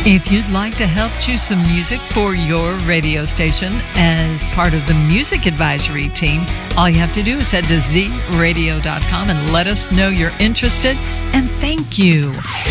If you'd like to help choose some music for your radio station as part of the music advisory team, all you have to do is head to zradio.com and let us know you're interested. And thank you.